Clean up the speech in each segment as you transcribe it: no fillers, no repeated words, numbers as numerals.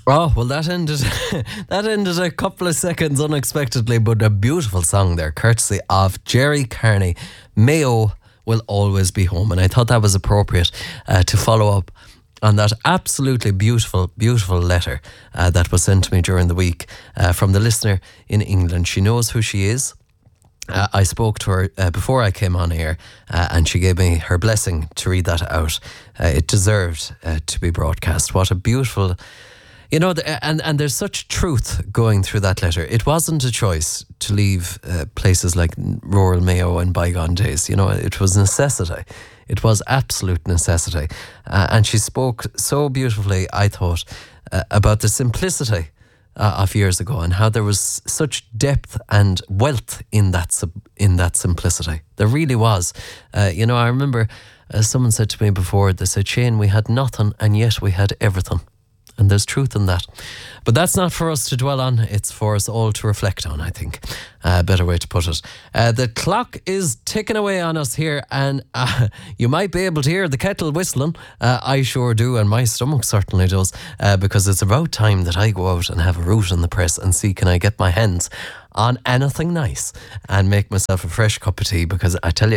Oh, well, that ended that ended a couple of seconds unexpectedly, but a beautiful song there, courtesy of Jerry Carney. Mayo will always be home, and I thought that was appropriate to follow up on that absolutely beautiful, beautiful letter that was sent to me during the week from the listener in England. She knows who she is. I spoke to her before I came on here, and she gave me her blessing to read that out. It deserved to be broadcast. What a beautiful... You know, and there's such truth going through that letter. It wasn't a choice to leave places like rural Mayo in bygone days. You know, it was necessity. It was absolute necessity. And she spoke so beautifully, I thought, about the simplicity of years ago and how there was such depth and wealth in that simplicity. There really was. You know, I remember someone said to me before, they said, Shane, we had nothing and yet we had everything. And there's truth in that. But that's not for us to dwell on. It's for us all to reflect on, I think. Better way to put it. The clock is ticking away on us here, and you might be able to hear the kettle whistling. I sure do, and my stomach certainly does, because it's about time that I go out and have a route in the press and see can I get my hands on anything nice and make myself a fresh cup of tea, because I tell you,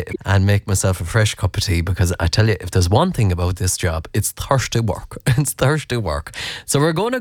if there's one thing about this job, it's thirsty work. It's thirsty work. So we're going to